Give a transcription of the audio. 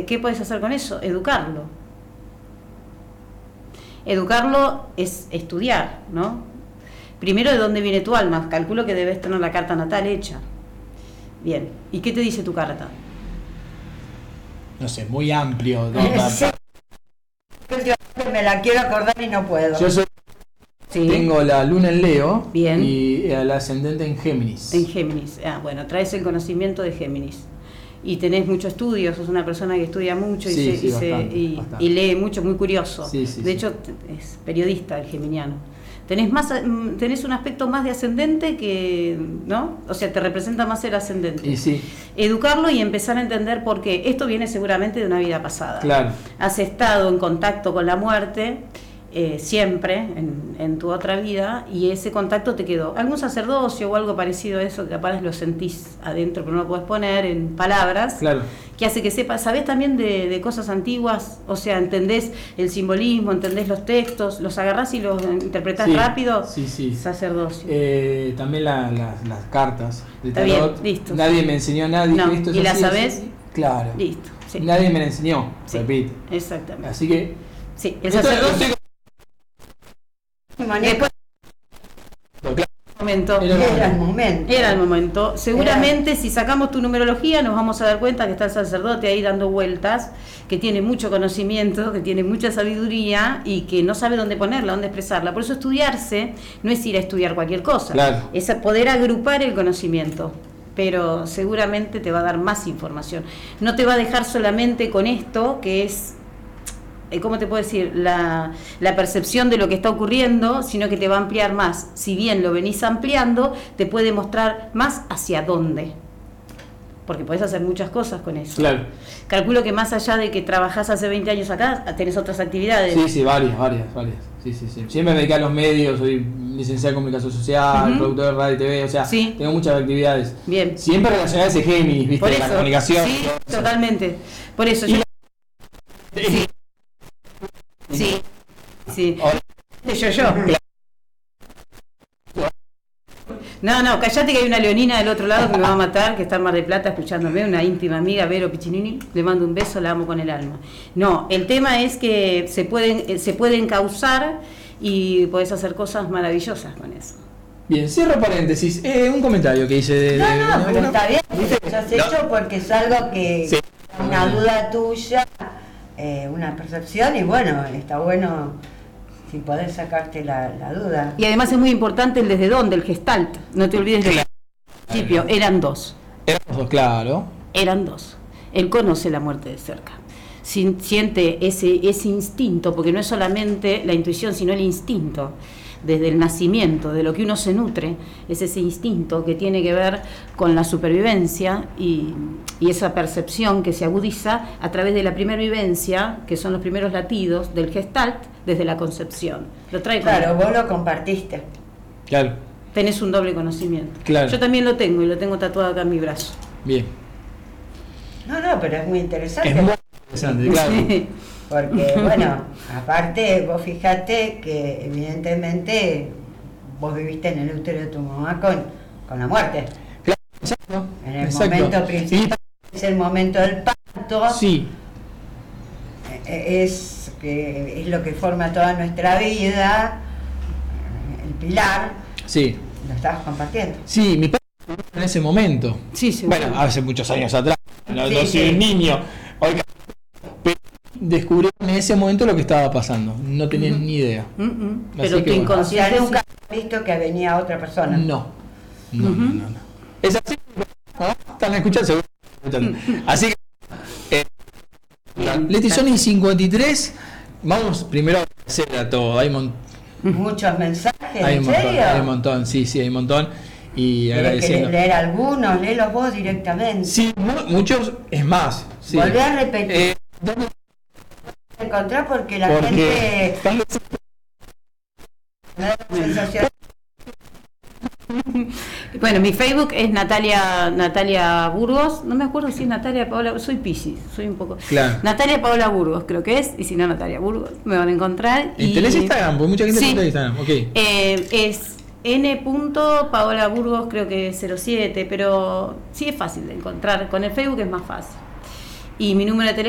¿qué puedes hacer con eso? Educarlo. Educarlo es estudiar, ¿no? Primero, ¿de dónde viene tu alma? Calculo que debes tener la carta natal hecha. Bien, ¿y qué te dice tu carta? No sé, muy amplio. Sí. Me la quiero acordar y no puedo. Yo tengo la luna en Leo. Bien. Y el ascendente en Géminis. En Géminis. Bueno, traes el conocimiento de Géminis. Y tenés mucho estudio, sos una persona que estudia mucho y lee mucho, muy curioso. De hecho, es periodista el geminiano. Tenés un aspecto más de ascendente que, ¿no? O sea, te representa más el ascendente. Y sí. Educarlo y empezar a entender por qué. Esto viene seguramente de una vida pasada. Claro. Has estado en contacto con la muerte siempre en tu otra vida y ese contacto te quedó. Algún sacerdocio o algo parecido a eso que capaz lo sentís adentro pero no lo podés poner en palabras. Claro. Que hace que sepas, ¿sabés también de cosas antiguas? O sea, ¿entendés el simbolismo, entendés los textos, los agarrás y los interpretás rápido? Sí. Sacerdocio. También las cartas de Está tarot. Bien, listo. Nadie me enseñó nada. No. Esto es ¿Y la así, sabés? así. Claro. Listo. Sí. Nadie me la enseñó, Sí. repito. Exactamente. Así que... Sí, el sacerdocio... Después, Era el momento. Seguramente si sacamos tu numerología nos vamos a dar cuenta que está el sacerdote ahí dando vueltas, que tiene mucho conocimiento, que tiene mucha sabiduría y que no sabe dónde ponerla, dónde expresarla. Por eso estudiarse no es ir a estudiar cualquier cosa, claro. Es poder agrupar el conocimiento. Pero seguramente te va a dar más información. No te va a dejar solamente con esto que es... ¿Cómo te puedo decir? La percepción de lo que está ocurriendo, sino que te va a ampliar más. Si bien lo venís ampliando, te puede mostrar más hacia dónde. Porque podés hacer muchas cosas con eso. Claro. Calculo que más allá de que trabajás hace 20 años acá, tenés otras actividades. Sí, varias. Sí. Siempre me dediqué a los medios, soy licenciado en comunicación social, productor de radio y TV, o sea, tengo muchas actividades. Bien. Siempre relacionadas a ese Géminis, ¿viste? Por eso, la comunicación. Sí, totalmente. Por eso yo... Sí. Yo. No, callate que hay una leonina del otro lado que me va a matar, que está en Mar del Plata escuchándome, una íntima amiga, Vero Piccinini, le mando un beso, la amo con el alma. No, el tema es que se pueden causar y podés hacer cosas maravillosas con eso. Bien, cierro paréntesis. Un comentario que hice No, pero está bien, lo has hecho porque es algo que una duda tuya, una percepción y bueno, está bueno si podés sacarte la duda. Y además es muy importante el desde dónde, el gestalt, no te olvides del principio, eran dos. Claro. Eran dos. Él conoce la muerte de cerca. Siente ese instinto, porque no es solamente la intuición, sino el instinto. Desde el nacimiento, de lo que uno se nutre, es ese instinto que tiene que ver con la supervivencia y esa percepción que se agudiza a través de la primera vivencia, que son los primeros latidos del gestalt, desde la concepción. Lo trae claro, vos lo compartiste. Claro. Tenés un doble conocimiento. Claro. Yo también lo tengo y lo tengo tatuado acá en mi brazo. Bien. No, pero es muy interesante. Es muy interesante, claro. Sí. Porque, bueno, aparte, vos fijate que evidentemente vos viviste en el útero de tu mamá con la muerte. Claro, exacto. En el momento principal, es el momento del parto. Sí. Es lo que forma toda nuestra vida, el pilar. Sí. Lo estabas compartiendo. Sí, mi padre en ese momento. Sí. Bueno, hace muchos años atrás. No soy un niño. Pero descubrí en ese momento lo que estaba pasando. No tenía ni idea. Pero tu inconsciente nunca has visto que venía otra persona. No. Es así. ¿Están escuchando? Seguro. Así que Leti, son y 53. Vamos primero a agradecer a todo. Hay muchos mensajes, hay ¿en serio? Hay un montón, sí, hay un montón. Y agradeciendo. ¿Querés leer algunos? Léelos vos directamente. Sí, muchos, es más. Sí. Volví a repetir. ¿Dónde encontrar? Porque la gente me da la sensación. Bueno, mi Facebook es Natalia Burgos, no me acuerdo si es Natalia Paola, soy Piscis, soy un poco. Claro. Natalia Paola Burgos, creo que es, y si no Natalia Burgos, me van a encontrar. ¿Y tenés Instagram? Porque mucha gente tiene Instagram, ok. Es n.Paola Burgos, creo que es 07, pero sí es fácil de encontrar, con el Facebook es más fácil. Y mi número de teléfono